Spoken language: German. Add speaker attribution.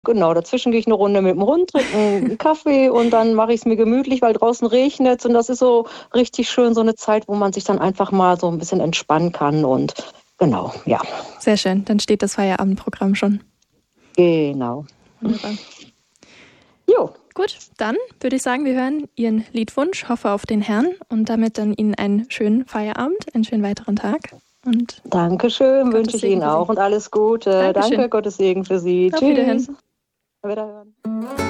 Speaker 1: Genau, dazwischen gehe ich eine Runde mit dem Hund, trinke einen Kaffee und dann mache ich es mir gemütlich, weil draußen regnet es und das ist so richtig schön, so eine Zeit, wo man sich dann einfach mal so ein bisschen entspannen kann und genau, ja.
Speaker 2: Sehr schön, dann steht das Feierabendprogramm schon.
Speaker 1: Genau.
Speaker 2: Wunderbar.
Speaker 1: Jo.
Speaker 2: Gut, dann würde ich sagen, wir hören Ihren Liedwunsch, hoffe auf den Herrn und damit dann Ihnen einen schönen Feierabend, einen schönen weiteren Tag. Und
Speaker 1: Dankeschön, wünsche ich Ihnen auch und alles Gute.
Speaker 2: Dankeschön.
Speaker 1: Danke, Gottes Segen für Sie.
Speaker 2: Auf
Speaker 1: Tschüss.
Speaker 2: Wiederhören.
Speaker 1: Auf Wiederhören.